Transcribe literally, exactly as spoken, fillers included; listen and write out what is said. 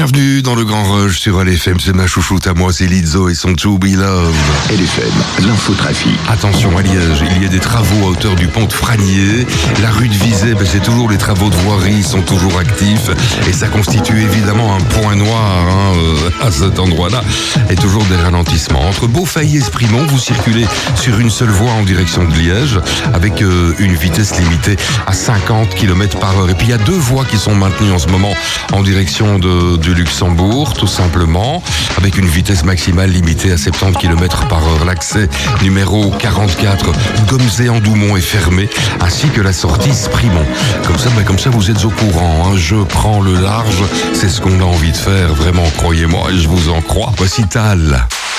Bienvenue dans le Grand Rush sur L F M, c'est ma chouchoute à moi, c'est Lizzo et son To Be Loved. L F M, l'infotrafic. Attention, à Liège, il y a des travaux à hauteur du pont de Franier. La rue de Vizet, ben, c'est toujours les travaux de voirie, ils sont toujours actifs. Et ça constitue évidemment un point noir hein, euh, à cet endroit-là. Et toujours des ralentissements. Entre Beaufailly et Sprimont, vous circulez sur une seule voie en direction de Liège, avec euh, une vitesse limitée à cinquante kilomètres par heure. Et puis il y a deux voies qui sont maintenues en ce moment en direction de, du Luxembourg, tout simplement, avec une vitesse maximale limitée à soixante-dix kilomètres par heure. L'accès numéro quarante-quatre, Gomzé-en-Doumont est fermé, ainsi que la sortie Sprimont. Comme ça, ben, comme ça vous êtes au courant. Hein. Je prends le large, c'est ce qu'on a envie de faire, vraiment, croyez-moi, et je vous en crois. Voici Tal.